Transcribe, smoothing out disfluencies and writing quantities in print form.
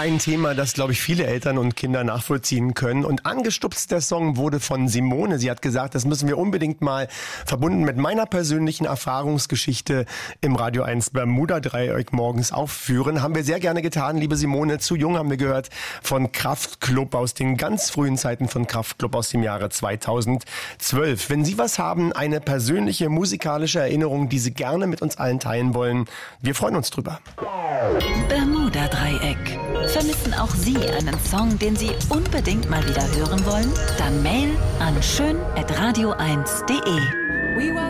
ein Thema, das, glaube ich, viele Eltern und Kinder nachvollziehen können. Und angestupst der Song wurde von Simone. Sie hat gesagt, das müssen wir unbedingt mal verbunden mit meiner persönlichen Erfahrungsgeschichte im Radio 1 Bermuda-Dreieck morgens aufführen. Haben wir sehr gerne getan, liebe Simone. Zu jung haben wir gehört von Kraftklub aus den ganz frühen Zeiten von Kraftklub aus dem Jahre 2012. Wenn Sie was haben, eine persönliche musikalische Erinnerung, die Sie gerne mit uns allen teilen wollen, wir freuen uns drüber. Bermuda-Dreieck. Vermissen auch Sie einen Song, den Sie unbedingt mal wieder hören wollen? Dann Mail an schön@radio1.de.